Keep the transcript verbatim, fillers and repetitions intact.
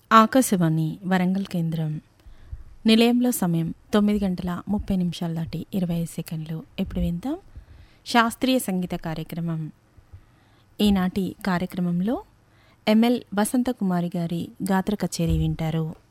ఆకాశవాణి వరంగల్ కేంద్రం. నిలయంలో సమయం తొమ్మిది గంటల ముప్పై నిమిషాలు దాటి ఇరవై ఐదు సెకండ్లు. ఇప్పుడు విందాం శాస్త్రీయ సంగీత కార్యక్రమం. ఈనాటి కార్యక్రమంలో ఎంఎల్ వసంతకుమారి గారి గాత్ర కచేరీ వింటారు.